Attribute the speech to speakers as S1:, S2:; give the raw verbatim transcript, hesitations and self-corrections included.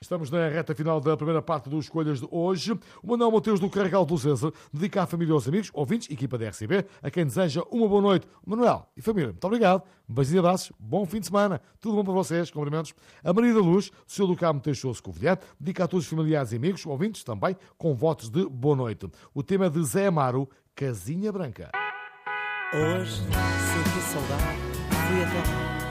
S1: Estamos na reta final da primeira parte dos Escolhas de hoje. O Manuel Mateus do Carregal do César dedica à família e aos amigos, ouvintes, equipa da R C B, a quem deseja uma boa noite. Manuel e família, muito obrigado. Beijos e abraços, bom fim de semana. Tudo bom para vocês, cumprimentos. A Maria da Luz, o senhor do Carmo Teixoso Covilhã, dedica a todos os familiares e amigos, ouvintes também, com votos de boa noite. O tema de Zé Amaro, Casinha Branca.
S2: Hoje, senti saudade, fui até lá.